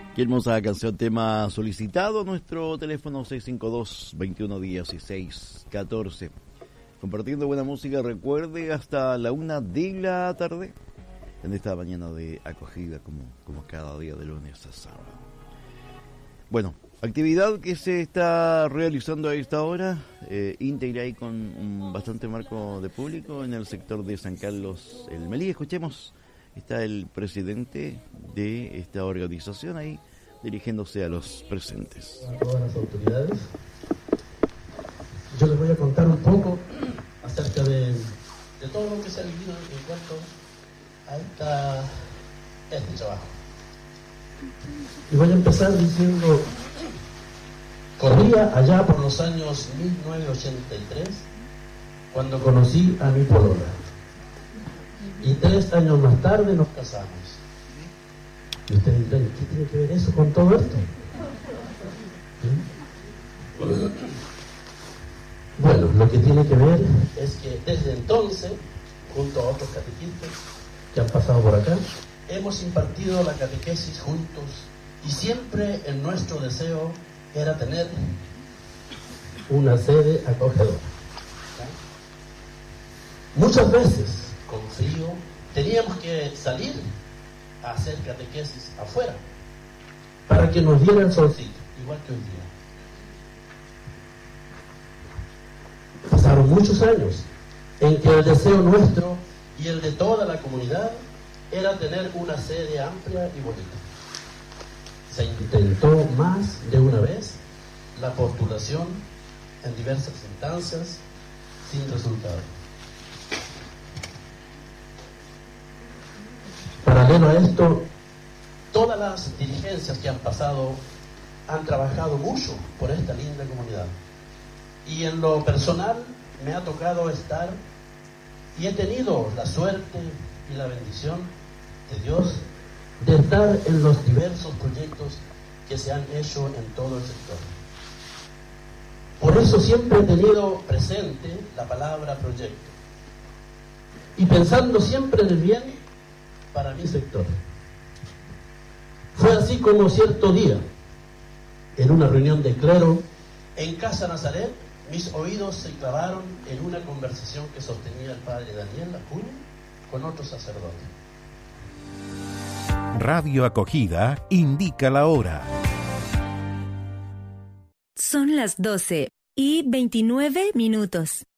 Qué hermosa canción, tema solicitado. Nuestro teléfono 652-2116-14. Compartiendo buena música, recuerde, hasta la 1 de la tarde, en esta mañana de acogida, como cada día de lunes a sábado. Bueno, actividad que se está realizando a esta hora, íntegra y con un bastante marco de público en el sector de San Carlos, el Melí. Escuchemos. Está el presidente de esta organización ahí, dirigiéndose a los presentes. A todas las autoridades, yo les voy a contar un poco acerca de todo lo que se ha vivido en cuanto a este trabajo. Y voy a empezar diciendo, corría allá por los años 1983, cuando conocí a mi polola. Y 3 años más tarde nos casamos. Y ustedes dirán, ¿qué tiene que ver eso con todo esto? Bueno, lo que tiene que ver es que desde entonces, junto a otros catequistas que han pasado por acá, hemos impartido la catequesis juntos y siempre el nuestro deseo era tener una sede acogedora. Muchas veces, con frío, teníamos que salir a hacer catequesis afuera para que nos diera el solcito, igual que hoy día. Pasaron muchos años en que el deseo nuestro y el de toda la comunidad era tener una sede amplia y bonita. Se intentó más de una vez la postulación en diversas instancias sin resultado. Paralelo a esto, todas las dirigencias que han pasado han trabajado mucho por esta linda comunidad. Y en lo personal me ha tocado estar y he tenido la suerte y la bendición de Dios de estar en los diversos proyectos que se han hecho en todo el sector. Por eso siempre he tenido presente la palabra proyecto y pensando siempre en el bien para mi sector. Fue así como cierto día, en una reunión de clero en Casa Nazaret, mis oídos se clavaron en una conversación que sostenía el padre Daniel Acuña con otro sacerdote. Radio Acogida indica la hora. Son las 12:29.